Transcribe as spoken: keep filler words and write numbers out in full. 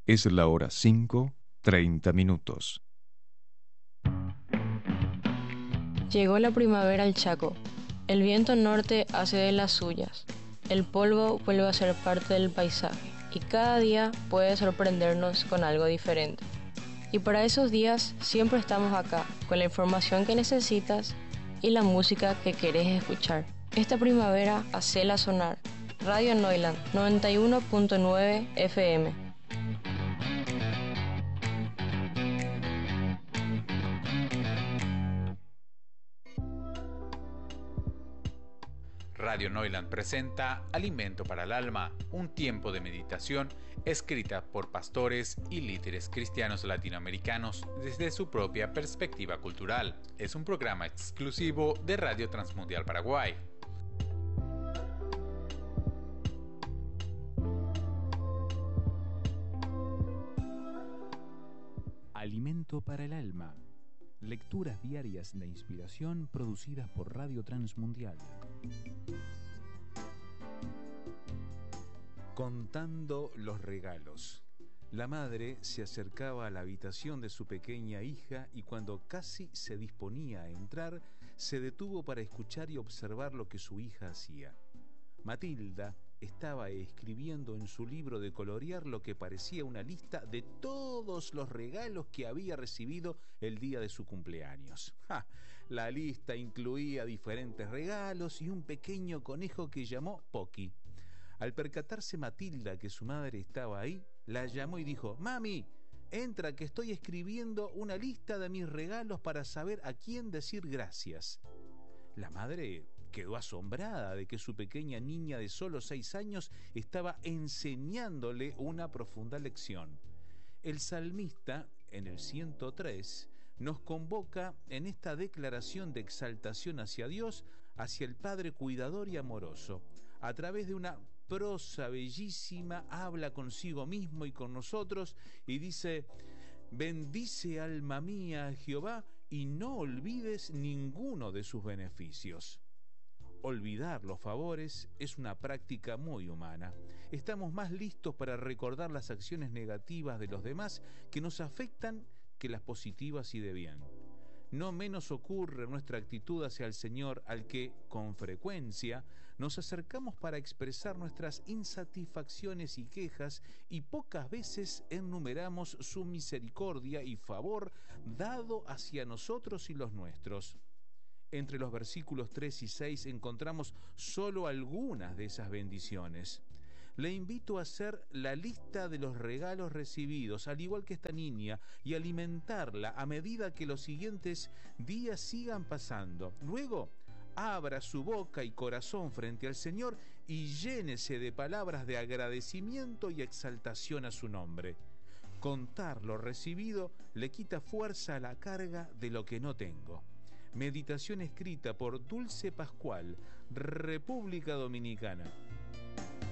Es la hora cinco, treinta minutos. Llegó la primavera al Chaco. El viento norte hace de las suyas. El polvo vuelve a ser parte del paisaje y cada día puede sorprendernos con algo diferente. Y para esos días siempre estamos acá, con la información que necesitas y la música que querés escuchar. Esta primavera, hacela sonar. Radio Neuland, noventa y uno punto nueve F M. Radio Neuland presenta Alimento para el Alma, un tiempo de meditación escrita por pastores y líderes cristianos latinoamericanos desde su propia perspectiva cultural. Es un programa exclusivo de Radio Transmundial Paraguay. Alimento para el Alma. Lecturas diarias de inspiración producidas por Radio Transmundial. Contando los regalos. La madre se acercaba a la habitación de su pequeña hija y cuando casi se disponía a entrar, se detuvo para escuchar y observar lo que su hija hacía. Matilda estaba escribiendo en su libro de colorear lo que parecía una lista de todos los regalos que había recibido el día de su cumpleaños. ¡Ja! La lista incluía diferentes regalos y un pequeño conejo que llamó Pocky. Al percatarse Matilda que su madre estaba ahí, la llamó y dijo: «Mami, entra que estoy escribiendo una lista de mis regalos para saber a quién decir gracias». La madre quedó asombrada de que su pequeña niña de solo seis años estaba enseñándole una profunda lección. El salmista, en el ciento tres, nos convoca en esta declaración de exaltación hacia Dios, hacia el Padre cuidador y amoroso. A través de una prosa bellísima, habla consigo mismo y con nosotros y dice: «Bendice, alma mía, a Jehová, y no olvides ninguno de sus beneficios». Olvidar los favores es una práctica muy humana. Estamos más listos para recordar las acciones negativas de los demás que nos afectan que las positivas y de bien. No menos ocurre en nuestra actitud hacia el Señor, al que, con frecuencia, nos acercamos para expresar nuestras insatisfacciones y quejas, y pocas veces enumeramos su misericordia y favor dado hacia nosotros y los nuestros. Entre los versículos tres y seis encontramos solo algunas de esas bendiciones. Le invito a hacer la lista de los regalos recibidos, al igual que esta niña, y alimentarla a medida que los siguientes días sigan pasando. Luego, abra su boca y corazón frente al Señor y llénese de palabras de agradecimiento y exaltación a su nombre. Contar lo recibido le quita fuerza a la carga de lo que no tengo. Meditación escrita por Dulce Pascual, República Dominicana.